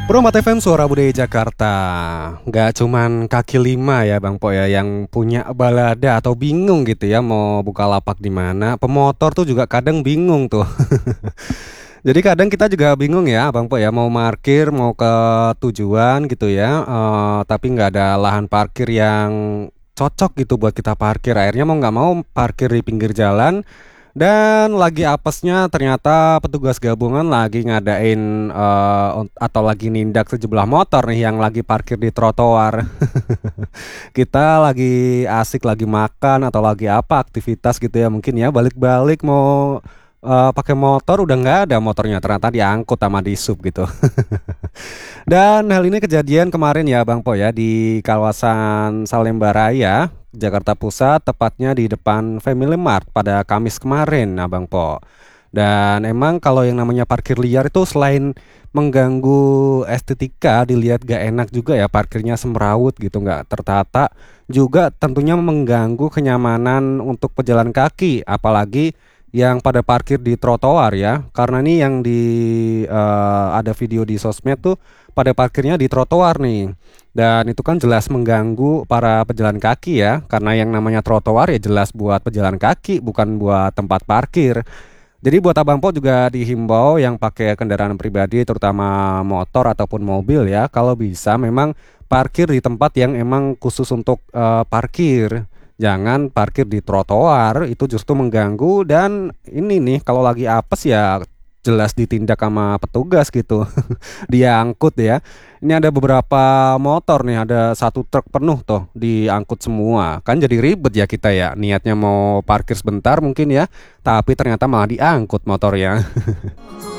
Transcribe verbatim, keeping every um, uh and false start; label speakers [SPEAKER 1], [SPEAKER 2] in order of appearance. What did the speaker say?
[SPEAKER 1] Promat F M Suara Budaya Jakarta. Nggak cuman kaki lima ya Bang Po ya yang punya balada atau bingung gitu ya mau buka lapak di mana. Pemotor tuh juga kadang bingung tuh. Jadi kadang kita juga bingung ya Bang Po ya mau parkir mau ke tujuan gitu ya. Eh, tapi nggak ada lahan parkir yang cocok gitu buat kita parkir. Akhirnya mau nggak mau parkir di pinggir jalan. Dan lagi apesnya ternyata petugas gabungan lagi ngadain eh, un- atau lagi nindak sejumlah motor nih yang lagi parkir di trotoar. Kita lagi asik lagi makan atau lagi apa aktivitas gitu ya mungkin ya balik-balik mau eh, pakai motor udah nggak ada motornya ternyata diangkut sama di sub gitu. Dan hal ini kejadian kemarin ya Bang Po ya di kawasan Salemba Raya, Jakarta Pusat, tepatnya di depan Family Mart pada Kamis kemarin, nah Bang Po. Dan emang kalau yang namanya parkir liar itu selain mengganggu estetika, dilihat gak enak juga ya parkirnya semrawut gitu, nggak tertata, juga tentunya mengganggu kenyamanan untuk pejalan kaki, apalagi yang pada parkir di trotoar ya. Karena nih yang di eh, ada video di sosmed tuh pada parkirnya di trotoar nih. Dan itu kan jelas mengganggu para pejalan kaki ya, karena yang namanya trotoar ya jelas buat pejalan kaki, bukan buat tempat parkir. Jadi buat Abang Po juga dihimbau yang pakai kendaraan pribadi terutama motor ataupun mobil ya, kalau bisa memang parkir di tempat yang emang khusus untuk eh, parkir. Jangan parkir di trotoar, itu justru mengganggu dan ini nih kalau lagi apes ya jelas ditindak sama petugas gitu. Dia angkut ya. Ini ada beberapa motor nih, ada satu truk penuh tuh diangkut semua. Kan jadi ribet ya kita ya. Niatnya mau parkir sebentar mungkin ya, tapi ternyata malah diangkut motornya.